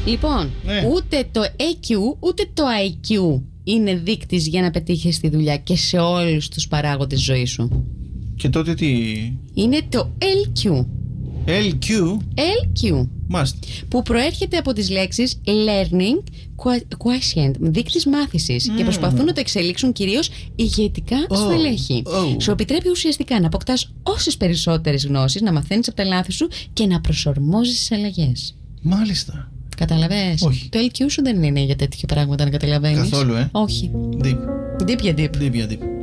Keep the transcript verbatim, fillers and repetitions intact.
Λοιπόν, Ναι. ούτε το έι κιου ούτε το άι κιου είναι δείκτης για να πετύχεις τη δουλειά και σε όλους τους παράγοντες ζωής σου. Και τότε τι? Είναι το ελ κιου. ελ κιου. ελ κιου. Must. Που προέρχεται από τις λέξεις learning quotient, δείκτης μάθησης, Mm. και προσπαθούν να το εξελίξουν κυρίως ηγετικά Oh. στελέχη. Oh. Σου επιτρέπει ουσιαστικά να αποκτάς όσες περισσότερες γνώσεις, να μαθαίνεις από τα λάθη σου και να προσαρμόζεις τις αλλαγές. Μάλιστα. Καταλαβες? Όχι. Το ελ κιου σου δεν είναι για τέτοια πράγματα να καταλαβαίνεις. Καθόλου, ε. Όχι. Deep. Deep για deep. Deep, yeah, deep.